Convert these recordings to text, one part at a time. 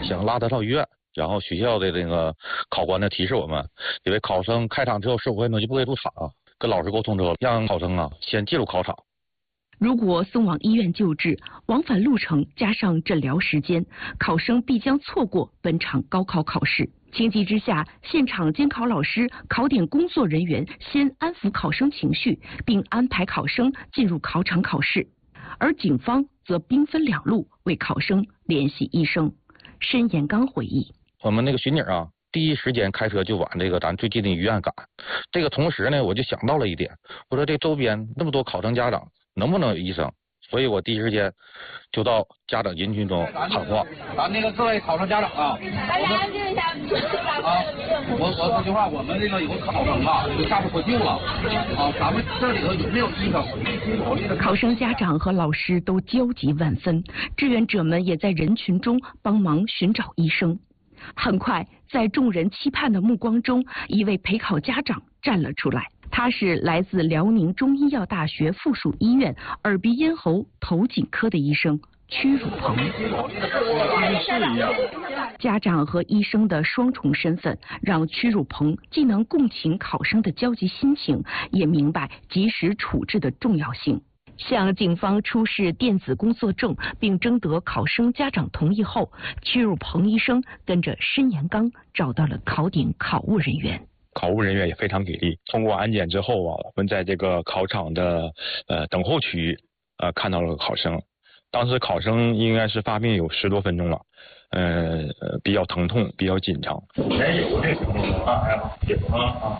想拉他到医院。然后学校的那个考官呢提示我们，因为考生开场之后15分钟就不可以入场啊，跟老师沟通之后，让考生先进入考场。 如果送往医院救治，往返路程加上诊疗时间，考生必将错过本场高考考试。情急之下，现场监考老师、考点工作人员先安抚考生情绪，并安排考生进入考场考试，而警方则兵分两路为考生联系医生。申延刚回忆。 我们那个巡警第一时间开车就往这个咱最近的医院赶。这个同时呢，我就想到了一点，我说这周边那么多考生家长，能不能有医生？所以我第一时间就到家长人群中喊话。 那个各位考生家长大家安静一下。我说句话，我们这个有个考生这个下次获救了咱们这里头有没有医生？ 考生家长和老师都焦急万分，志愿者们也在人群中帮忙寻找医生。很快，在众人期盼的目光中，一位陪考家长站了出来。他是来自辽宁中医药大学附属医院耳鼻咽喉头颈科的医生屈汝鹏。家长和医生的双重身份，让屈汝鹏既能共情考生的焦急心情，也明白及时处置的重要性。向警方出示电子工作证，并征得考生家长同意后，屈汝鹏医生跟着申延刚找到了考点考务人员。 考务人员也非常给力。通过安检之后我们在这个考场的等候区域看到了考生。当时考生应该是发病有10多分钟了，比较疼痛，比较紧张。 前有这个情况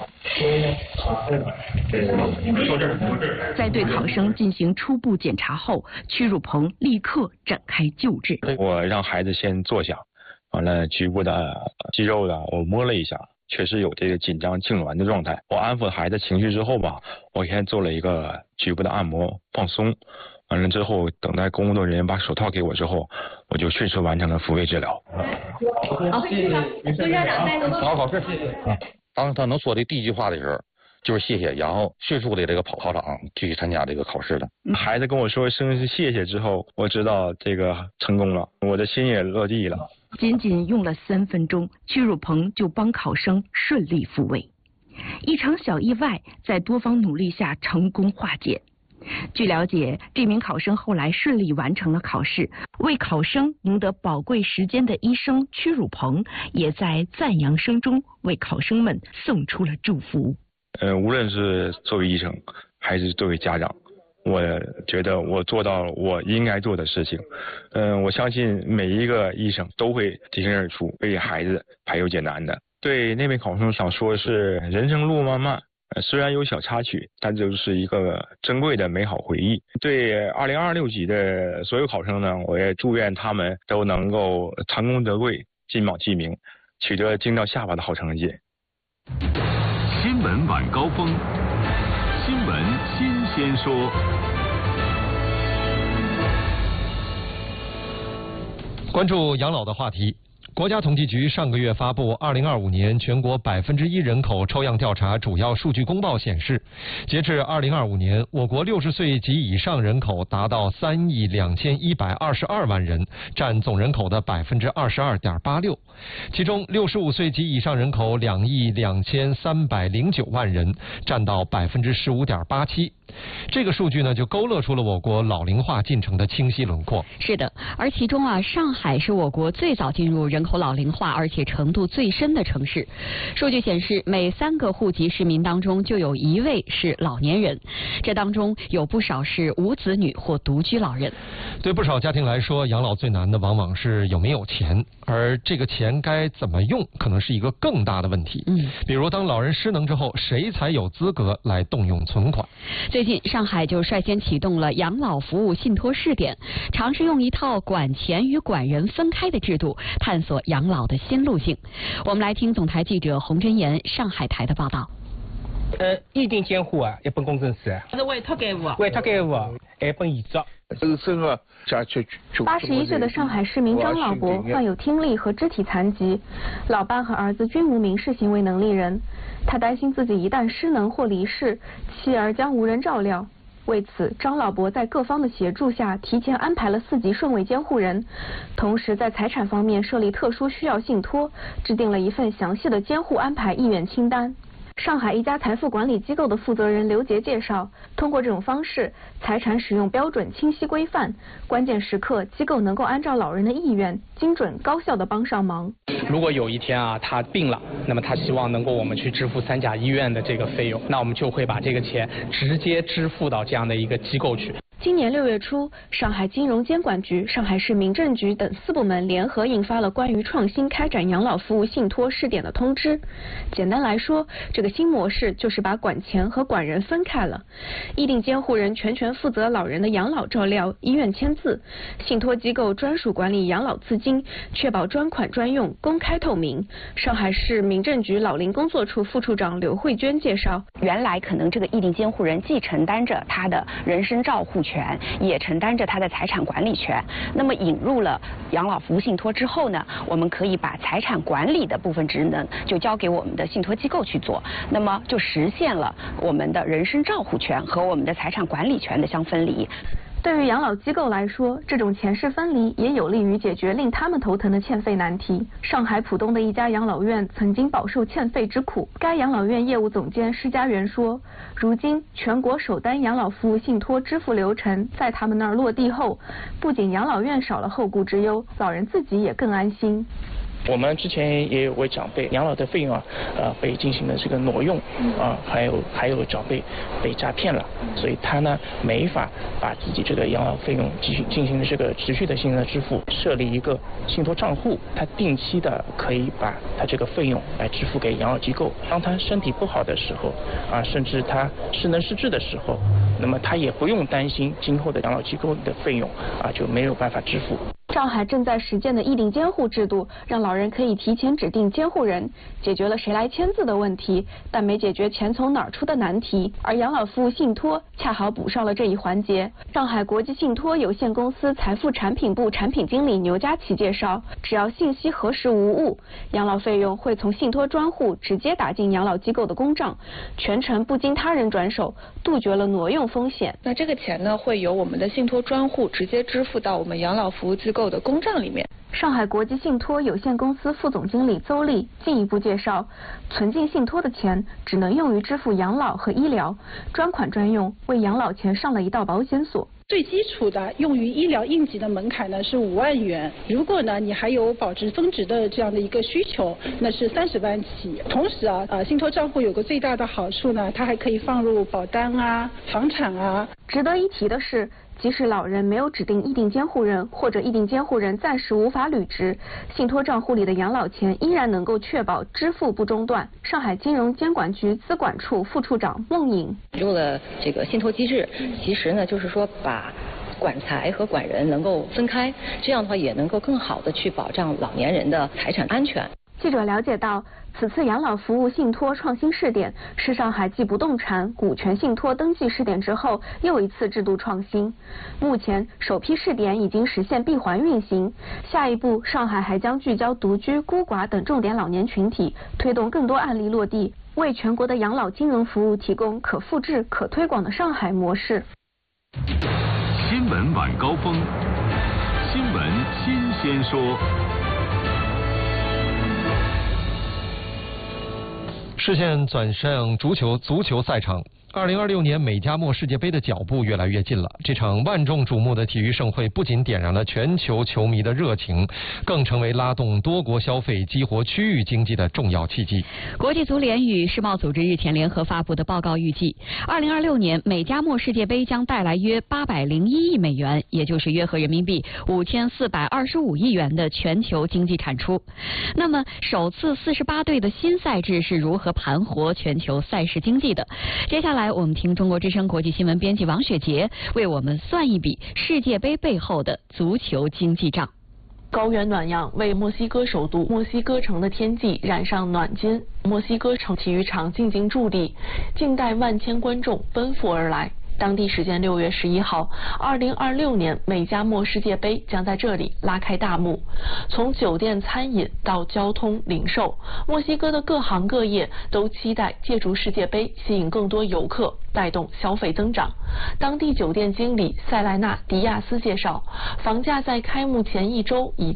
在对考生进行初步检查后，屈汝鹏立刻展开救治。 我让孩子先坐下，完了局部的肌肉我摸了一下。确实有这个紧张痉挛的状态。我安抚孩子情绪之后我先做了一个局部的按摩放松，完了之后等待工作人员把手套给我之后，我就迅速完成了复位治疗。 好，谢谢孙家长带着好考试。当他能说的第一句话的时候，就是谢谢，然后迅速的这个跑考场继续参加这个考试了。 孩子跟我说声谢谢之后，我知道这个成功了，我的心也落地了。 仅仅用了3分钟，屈汝鹏就帮考生顺利复位。一场小意外在多方努力下成功化解。据了解，这名考生后来顺利完成了考试，为考生赢得宝贵时间的医生屈汝鹏也在赞扬声中为考生们送出了祝福。 无论是作为医生还是作为家长，我觉得我做到了我应该做的事情。我相信每一个医生都会挺身而出，为孩子排忧解难的。对那位考生想说的是，人生路漫漫，虽然有小插曲，但就是一个珍贵的美好回忆。对2026级的所有考生呢，我也祝愿他们都能够成功得贵，金榜题名，取得惊到下巴的好成绩。 新闻晚高峰，新闻新鲜说。 关注养老的话题。国家统计局上个月发布2025年全国1%人口抽样调查主要数据公报显示，截至2025年，我国60岁及以上人口达到3亿2122万人，占总人口的22.86%。其中65岁及以上人口2亿2309万人，占到15.87%。这个数据呢，就勾勒出了我国老龄化进程的清晰轮廓。 是的，而其中上海是我国最早进入人口老龄化而且程度最深的城市。数据显示，每3个户籍市民当中就有1位是老年人，这当中有不少是无子女或独居老人。 对不少家庭来说，养老最难的往往是有没有钱，而这个钱该怎么用，可能是一个更大的问题。比如当老人失能之后，谁才有资格来动用存款？ 最近上海就率先启动了养老服务信托试点，尝试用一套管钱与管人分开的制度，探索养老的新路径。我们来听总台记者洪真言上海台的报道。 意定监护一本公证书， 是委托监护， 委托监护一本遗嘱。 81岁的上海市民张老伯患有听力和肢体残疾，老伴和儿子均无民事行为能力人，他担心自己一旦失能或离世，妻儿将无人照料。 为此，张老伯在各方的协助下，提前安排了4级顺位监护人，同时在财产方面设立特殊需要信托，制定了一份详细的监护安排意愿清单。上海一家财富管理机构的负责人刘杰介绍，通过这种方式，财产使用标准清晰规范，关键时刻机构能够按照老人的意愿，精准高效地帮上忙。 如果有一天他病了，那么他希望能够我们去支付3甲医院的这个费用，那我们就会把这个钱直接支付到这样的一个机构去。 今年6月初，上海金融监管局、上海市民政局等4部门联合印发了关于创新开展养老服务信托试点的通知。简单来说，这个新模式就是把管钱和管人分开了，意定监护人全权负责老人的养老照料、医院签字，信托机构专属管理养老资金，确保专款专用、公开透明。上海市民政局老龄工作处副处长刘慧娟介绍， 原来可能这个意定监护人既承担着他的人身照护权，也承担着他的财产管理权。那么引入了养老服务信托之后呢，我们可以把财产管理的部分职能就交给我们的信托机构去做，那么就实现了我们的人身照护权和我们的财产管理权的相分离。 对于养老机构来说，这种钱势分离也有利于解决令他们头疼的欠费难题。上海浦东的一家养老院曾经饱受欠费之苦，该养老院业务总监施家元说，如今全国首单养老服务信托支付流程在他们那儿落地后，不仅养老院少了后顾之忧，老人自己也更安心。 我们之前也有位长辈养老的费用被进行了这个挪用还有长辈被诈骗了，所以他呢没法把自己这个养老费用进行这个持续的性的支付，设立一个信托账户，他定期的可以把他这个费用来支付给养老机构。当他身体不好的时候甚至他失能失智的时候，那么他也不用担心今后的养老机构的费用就没有办法支付。 上海正在实践的意定监护制度，让老人可以提前指定监护人，解决了谁来签字的问题，但没解决钱从哪儿出的难题。而养老服务信托恰好补上了这一环节。上海国际信托有限公司财富产品部产品经理牛佳琪介绍，只要信息核实无误，养老费用会从信托专户直接打进养老机构的公账，全程不经他人转手，杜绝了挪用风险。 那这个钱呢，会由我们的信托专户直接支付到我们养老服务机构的公账里面。 上海国际信托有限公司副总经理邹丽进一步介绍，存进信托的钱只能用于支付养老和医疗，专款专用，为养老钱上了一道保险锁。 最基础的用于医疗应急的门槛呢是5万元，如果呢你还有保值增值的这样的一个需求，那是30万起。同时信托账户有个最大的好处呢，它还可以放入保单房产值得一提的是，即使老人没有指定意定监护人，或者意定监护人暂时无法履职，信托账户里的养老钱依然能够确保支付不中断。上海金融监管局资管处副处长孟颖， 用了这个信托机制，其实呢就是说把管财和管人能够分开，这样的话也能够更好的去保障老年人的财产安全。 记者了解到，此次养老服务信托创新试点是上海继不动产、股权信托登记试点之后又一次制度创新。目前首批试点已经实现闭环运行，下一步上海还将聚焦独居、孤寡等重点老年群体，推动更多案例落地，为全国的养老金融服务提供可复制、可推广的上海模式。 新闻晚高峰，新闻新鲜说。 视线转向足球赛场。2026年美加墨世界杯的脚步越来越近了。这场万众瞩目的体育盛会不仅点燃了全球球迷的热情，更成为拉动多国消费、激活区域经济的重要契机。 国际足联与世贸组织日前联合发布的报告预计，2026年美加墨世界杯将带来约801亿美元，也就是约合人民币5425亿元的全球经济产出。那么，首次48队的新赛制是如何盘活全球赛事经济的？接下来我们听中国之声国际新闻编辑王雪杰为我们算一笔世界杯背后的足球经济账。 高原暖阳为墨西哥首都墨西哥城的天际染上暖金，墨西哥城体育场静静伫立，静待万千观众奔赴而来。 当地时间6月11号，2026年美加墨世界杯将在这里拉开大幕。从酒店、餐饮到交通、零售，墨西哥的各行各业都期待借助世界杯吸引更多游客，带动消费增长。当地酒店经理塞莱纳·迪亚斯介绍，房价在开幕前1周已